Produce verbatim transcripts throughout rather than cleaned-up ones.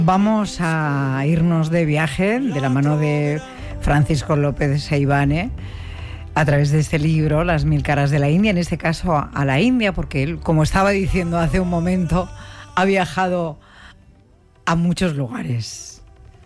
Vamos a irnos de viaje de la mano de Francisco López Seivane a través de este libro, Las mil caras de la India, en este caso a la India, porque él, como estaba diciendo hace un momento, ha viajado a muchos lugares.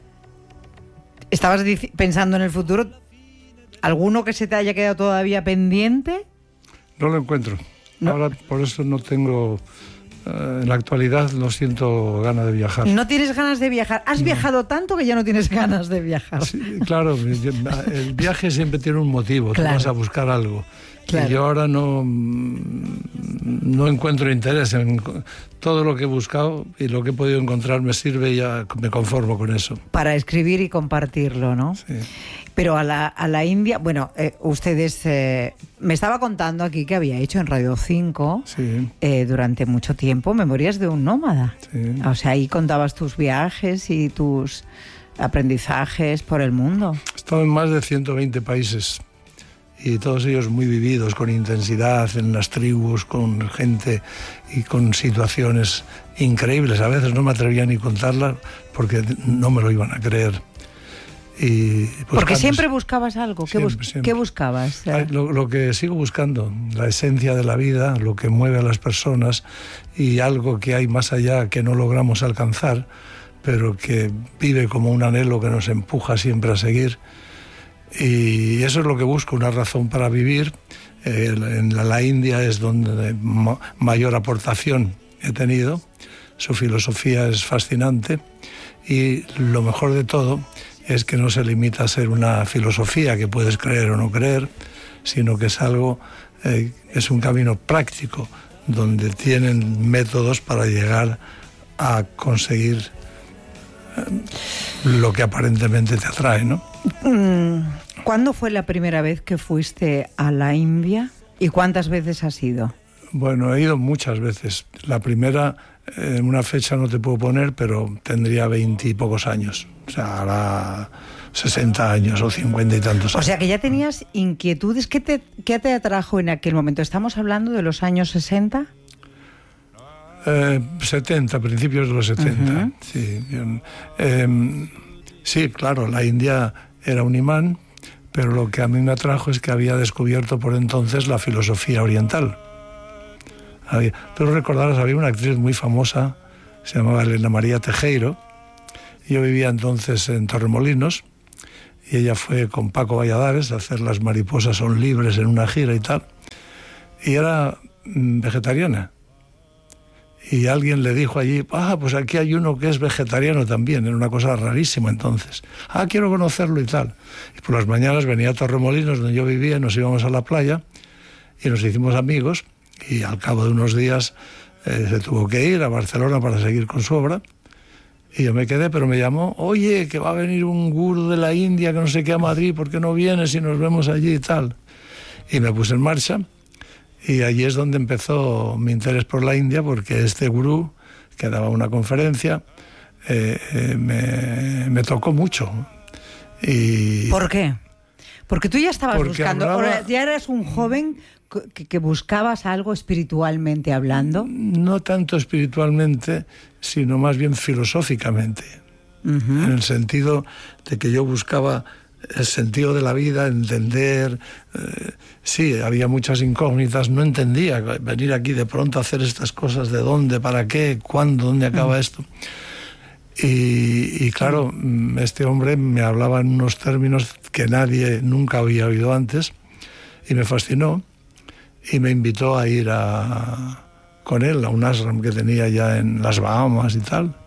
¿Estabas pensando en el futuro? ¿Alguno que se te haya quedado todavía pendiente? No lo encuentro. ¿No? Ahora por eso no tengo... En la actualidad no siento ganas de viajar. ¿No tienes ganas de viajar? ¿Has no. viajado tanto que ya no tienes ganas de viajar? Sí, claro, el viaje siempre tiene un motivo, claro. Tú vas a buscar algo. Claro. Y yo ahora no, no encuentro interés en todo lo que he buscado, y lo que he podido encontrar me sirve y ya me conformo con eso. Para escribir y compartirlo, ¿no? Sí. Pero a la, a la India, bueno, eh, ustedes, eh, me estaba contando aquí que había hecho en Radio cinco, sí. eh, durante mucho tiempo, Memorias de un nómada. Sí. O sea, ahí contabas tus viajes y tus aprendizajes por el mundo. He estado en más de ciento veinte países. Y todos ellos muy vividos, con intensidad, en las tribus, con gente y con situaciones increíbles. A veces no me atrevía ni contarlas porque no me lo iban a creer. Y porque siempre buscabas algo. ¿Qué, siempre, bus- siempre. ¿Qué buscabas? Lo, lo que sigo buscando, la esencia de la vida, lo que mueve a las personas y algo que hay más allá que no logramos alcanzar, pero que vive como un anhelo que nos empuja siempre a seguir. Y eso es lo que busco, una razón para vivir. Eh, en la, la India es donde ma- mayor aportación he tenido. Su filosofía es fascinante y lo mejor de todo es que no se limita a ser una filosofía que puedes creer o no creer, sino que es algo, eh, es un camino práctico donde tienen métodos para llegar a conseguir eh, lo que aparentemente te atrae, ¿no? ¿Cuándo fue la primera vez que fuiste a la India y cuántas veces has ido? Bueno, he ido muchas veces. La primera, en eh, una fecha no te puedo poner, pero tendría veinte y pocos años. O sea, ahora sesenta años o cincuenta y tantos años. O sea, que ya tenías inquietudes. ¿Qué te, qué te atrajo en aquel momento? ¿Estamos hablando de los años sesenta? Eh, setenta, principios de los setenta. Uh-huh. Sí, eh, sí, claro, la India era un imán, pero lo que a mí me atrajo es que había descubierto por entonces la filosofía oriental. Había, tú recordarás, había una actriz muy famosa, se llamaba Elena María Tejero. Yo vivía entonces en Torremolinos y ella fue con Paco Valladares a hacer Las mariposas son libres en una gira y tal. Y era mm, vegetariana. Y alguien le dijo allí, ah, pues aquí hay uno que es vegetariano también, era una cosa rarísima entonces. Ah, quiero conocerlo y tal. Y por las mañanas venía a Torremolinos, donde yo vivía, nos íbamos a la playa y nos hicimos amigos, y al cabo de unos días eh, se tuvo que ir a Barcelona para seguir con su obra. Y yo me quedé, pero me llamó, oye, que va a venir un gurú de la India que no sé qué a Madrid, ¿por qué no vienes y nos vemos allí y tal? Y me puse en marcha. Y allí es donde empezó mi interés por la India, porque este gurú, que daba una conferencia, eh, eh, me, me tocó mucho. Y ¿por qué? Porque tú ya estabas buscando, hablaba, ya eras un joven que, que buscabas algo espiritualmente hablando. No tanto espiritualmente, sino más bien filosóficamente. Uh-huh. En el sentido de que yo buscaba el sentido de la vida, entender. Eh, sí, había muchas incógnitas, no entendía venir aquí de pronto a hacer estas cosas, de dónde, para qué, cuándo, dónde acaba mm. esto. Y, y claro, este hombre me hablaba en unos términos que nadie nunca había oído antes y me fascinó y me invitó a ir a, con él a un ashram que tenía ya en las Bahamas y tal,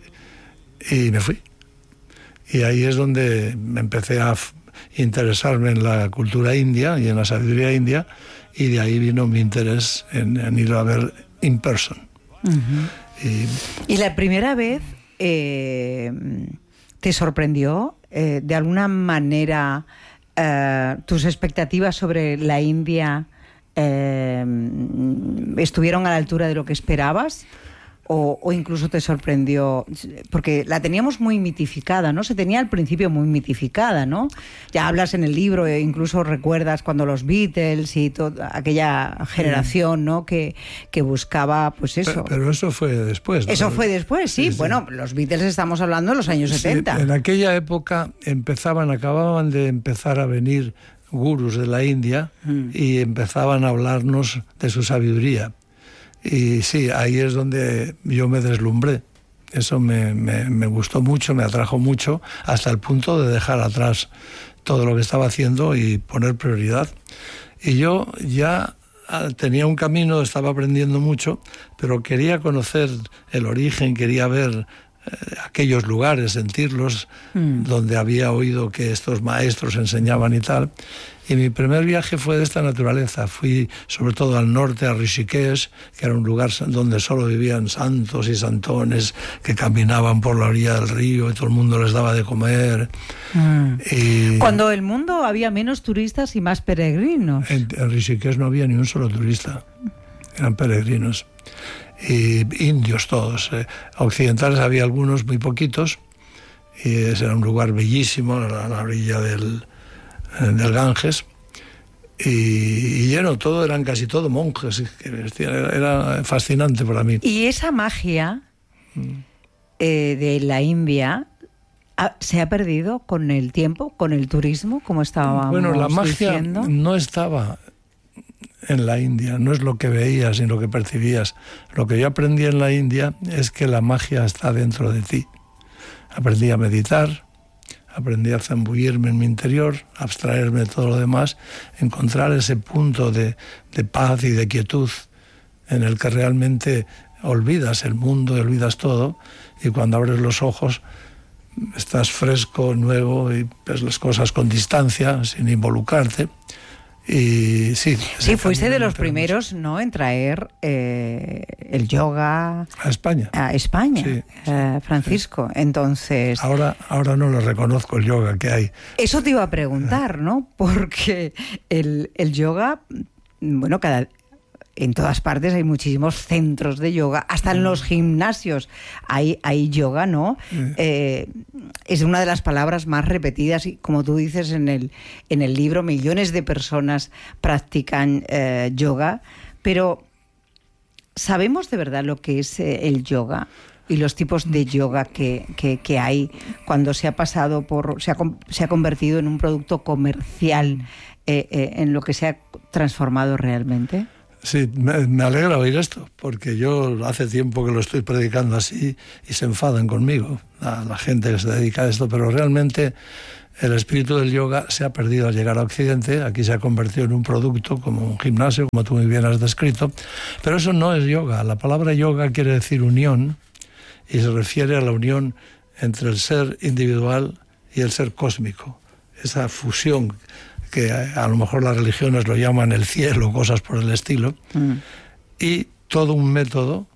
y me fui. Y ahí es donde me empecé a interesarme en la cultura india y en la sabiduría india, y de ahí vino mi interés en, en ir a ver in person. Uh-huh. y, ¿Y la primera vez eh, te sorprendió eh, de alguna manera eh, tus expectativas sobre la India eh, estuvieron a la altura de lo que esperabas? O, o incluso te sorprendió, porque la teníamos muy mitificada, ¿no? Se tenía al principio muy mitificada, ¿no? Ya hablas en el libro, e incluso recuerdas cuando los Beatles y toda aquella generación, ¿no? Que, que buscaba, pues eso. Pero, pero eso fue después, ¿no? Eso fue después, sí. sí, sí. Bueno, los Beatles estamos hablando de los años sí, setenta. En aquella época empezaban, acababan de empezar a venir gurús de la India mm. y empezaban a hablarnos de su sabiduría. Y sí, ahí es donde yo me deslumbré. Eso me, me, me gustó mucho, me atrajo mucho, hasta el punto de dejar atrás todo lo que estaba haciendo y poner prioridad. Y yo ya tenía un camino, estaba aprendiendo mucho, pero quería conocer el origen, quería ver eh, aquellos lugares, sentirlos, mm. donde había oído que estos maestros enseñaban y tal. Y mi primer viaje fue de esta naturaleza. Fui sobre todo al norte, a Rishikesh, que era un lugar donde solo vivían santos y santones que caminaban por la orilla del río y todo el mundo les daba de comer. Mm. Y cuando el mundo había menos turistas y más peregrinos. En, en Rishikesh no había ni un solo turista. Eran peregrinos. Y indios todos. Eh, occidentales había algunos, muy poquitos. Y ese era un lugar bellísimo, a la orilla del... del Ganges, y, y lleno, todo, eran casi todo monjes, era, era fascinante para mí. Y esa magia mm. eh, de la India ha, se ha perdido con el tiempo, con el turismo, como estábamos Bueno, la magia diciendo. No estaba en la India, no es lo que veías ni lo que percibías. Lo que yo aprendí en la India es que la magia está dentro de ti. Aprendí a meditar, aprendí a zambullirme en mi interior, abstraerme de todo lo demás, encontrar ese punto de, de paz y de quietud en el que realmente olvidas el mundo y olvidas todo, y cuando abres los ojos estás fresco, nuevo, y ves las cosas con distancia, sin involucrarte. Y sí, sí, fuiste de los primeros, ¿no?, en traer eh, el yoga a España. A España, sí, eh, Francisco. Sí. Entonces, ahora, ahora no lo reconozco el yoga que hay. Eso te iba a preguntar, ¿no? Porque el, el yoga, bueno, cada en todas partes hay muchísimos centros de yoga, hasta en los gimnasios hay, hay yoga, ¿no? Mm. Eh, es una de las palabras más repetidas y, como tú dices en el, en el libro, millones de personas practican eh, yoga, pero ¿sabemos de verdad lo que es eh, el yoga y los tipos de yoga que, que, que hay cuando se ha pasado por, se ha, se ha convertido en un producto comercial, eh, eh, en lo que se ha transformado realmente? Sí, me, me alegra oír esto, porque yo hace tiempo que lo estoy predicando así y se enfadan conmigo, la, la gente que se dedica a esto, pero realmente el espíritu del yoga se ha perdido al llegar a Occidente. Aquí se ha convertido en un producto, como un gimnasio, como tú muy bien has descrito, pero eso no es yoga. La palabra yoga quiere decir unión y se refiere a la unión entre el ser individual y el ser cósmico, esa fusión que a lo mejor las religiones lo llaman el cielo, cosas por el estilo, mm. y todo un método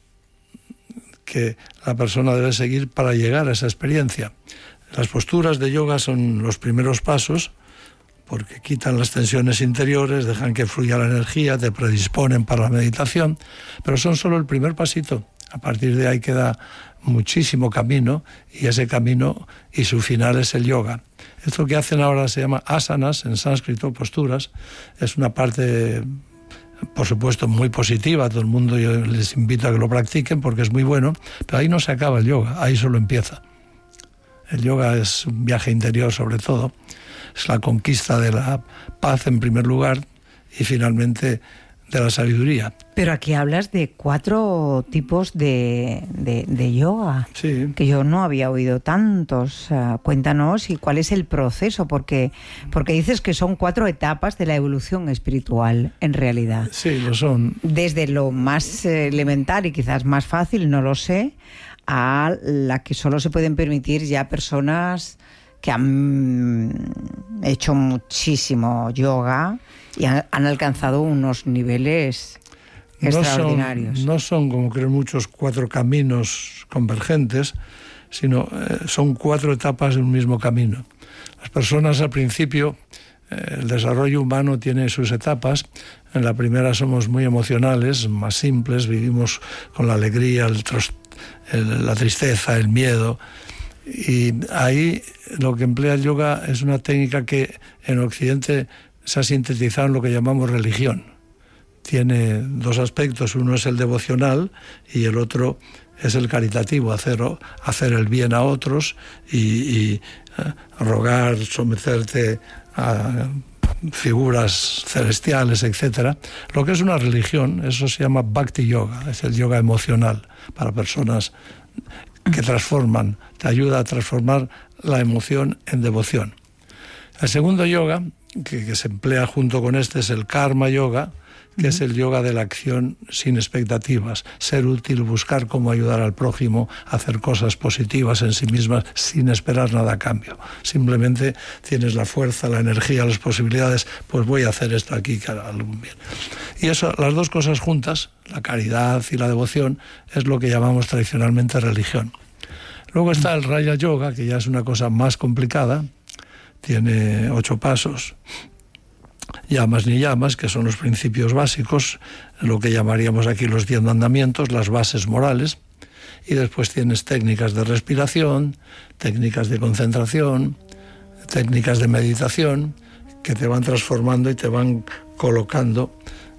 que la persona debe seguir para llegar a esa experiencia. Las posturas de yoga son los primeros pasos, porque quitan las tensiones interiores, dejan que fluya la energía, te predisponen para la meditación, pero son solo el primer pasito. A partir de ahí queda muchísimo camino, y ese camino y su final es el yoga. Esto que hacen ahora se llama asanas, en sánscrito, posturas. Es una parte, por supuesto, muy positiva. A todo el mundo yo les invito a que lo practiquen porque es muy bueno, pero ahí no se acaba el yoga, ahí solo empieza. El yoga es un viaje interior sobre todo, es la conquista de la paz en primer lugar y finalmente de la sabiduría. Pero aquí hablas de cuatro tipos de, de, de yoga, sí, que yo no había oído tantos. Uh, cuéntanos y cuál es el proceso, porque, porque dices que son cuatro etapas de la evolución espiritual, en realidad. Sí, lo son. Desde lo más elemental y quizás más fácil, no lo sé, a la que solo se pueden permitir ya personas que han hecho muchísimo yoga y han, han alcanzado unos niveles no extraordinarios. Son, no son, como creen muchos, cuatro caminos convergentes, sino eh, son cuatro etapas de un mismo camino. Las personas al principio el desarrollo humano tiene sus etapas. En la primera somos muy emocionales, más simples, vivimos con la alegría, el tros, el, la tristeza, el miedo. Y ahí lo que emplea el yoga es una técnica que en Occidente se ha sintetizado en lo que llamamos religión. Tiene dos aspectos, uno es el devocional y el otro es el caritativo, hacer, hacer el bien a otros y, y eh, rogar, someterte a figuras celestiales, etcétera. Lo que es una religión, eso se llama Bhakti Yoga, es el yoga emocional para personas que transforman, te ayuda a transformar la emoción en devoción. El segundo yoga, que, que se emplea junto con este, es el Karma Yoga, que uh-huh. es el yoga de la acción sin expectativas, ser útil, buscar cómo ayudar al prójimo, hacer cosas positivas en sí mismas sin esperar nada a cambio. Simplemente tienes la fuerza, la energía, las posibilidades, pues voy a hacer esto aquí que hará algún bien. Y eso, las dos cosas juntas, la caridad y la devoción, es lo que llamamos tradicionalmente religión. Luego está el Raya Yoga, que ya es una cosa más complicada, tiene ocho pasos, yamas ni yamas, que son los principios básicos, lo que llamaríamos aquí los diez mandamientos, las bases morales, y después tienes técnicas de respiración, técnicas de concentración, técnicas de meditación, que te van transformando y te van colocando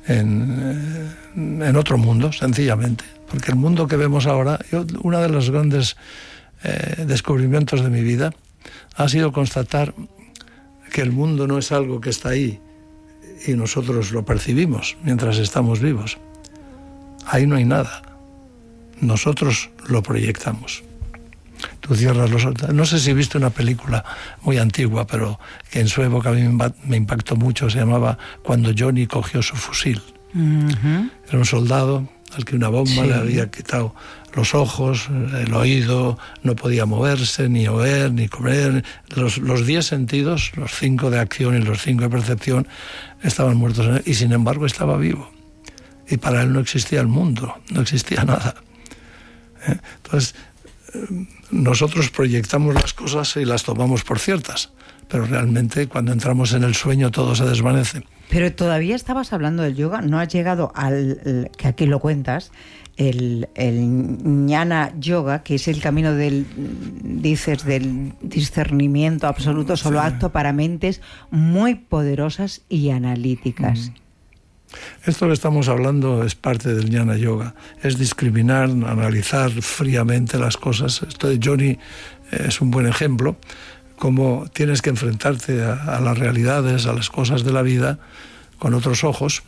en, en otro mundo, sencillamente. Porque el mundo que vemos ahora, yo, uno de los grandes eh, descubrimientos de mi vida ha sido constatar que el mundo no es algo que está ahí y nosotros lo percibimos mientras estamos vivos. Ahí no hay nada. Nosotros lo proyectamos. Tú cierras los ojos. No sé si viste una película muy antigua, pero que en su época a mí me impactó mucho. Se llamaba Cuando Johnny cogió su fusil. Uh-huh. Era un soldado al que una bomba sí. le había quitado los ojos, el oído, no podía moverse, ni oír, ni comer. Los, los diez sentidos, los cinco de acción y los cinco de percepción, estaban muertos en él, y sin embargo estaba vivo. Y para él no existía el mundo, no existía nada. ¿Eh? Entonces, eh, nosotros proyectamos las cosas y las tomamos por ciertas, pero realmente cuando entramos en el sueño todo se desvanece. Pero todavía estabas hablando del yoga, no has llegado al, que aquí lo cuentas, el, el Jnana Yoga, que es el camino del, dices, del discernimiento absoluto, solo sí. apto para mentes muy poderosas y analíticas. Esto que estamos hablando es parte del Jnana Yoga, es discriminar, analizar fríamente las cosas. Esto de Johnny es un buen ejemplo, cómo tienes que enfrentarte a, a las realidades, a las cosas de la vida con otros ojos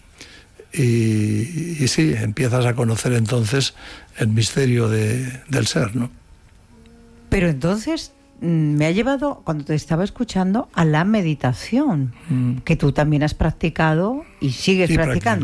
y, y sí, empiezas a conocer entonces el misterio de, del ser, ¿no? Pero entonces me ha llevado, cuando te estaba escuchando, a la meditación, mm. que tú también has practicado y sigues sí, practicando.